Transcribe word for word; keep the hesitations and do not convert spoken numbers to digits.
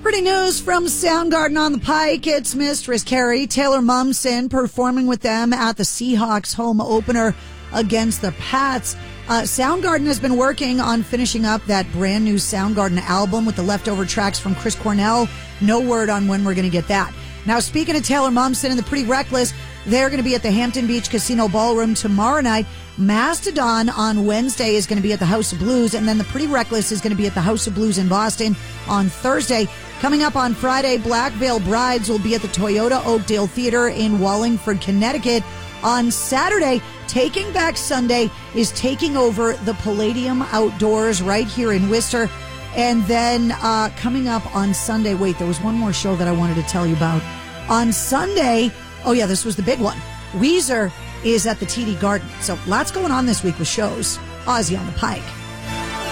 Celebrity news from Soundgarden on the Pike. It's Mistress Carrie Taylor Momsen performing with them at the Seahawks home opener against the Pats. Uh, Soundgarden has been working on finishing up that brand new Soundgarden album with the leftover tracks from Chris Cornell. No word on when we're going to get that. Now, speaking of Taylor Momsen and the Pretty Reckless, they're going to be at the Hampton Beach Casino Ballroom tomorrow night. Mastodon on Wednesday is going to be at the House of Blues, and then the Pretty Reckless is going to be at the House of Blues in Boston on Thursday. Coming up on Friday, Black Veil Brides will be at the Toyota Oakdale Theater in Wallingford, Connecticut. On Saturday, Taking Back Sunday is taking over the Palladium Outdoors right here in Worcester. And then uh, coming up on Sunday, wait, there was one more show that I wanted to tell you about. On Sunday, oh yeah, this was the big one. Weezer is at the T D Garden. So lots going on this week with shows. Ozzy on the Pike.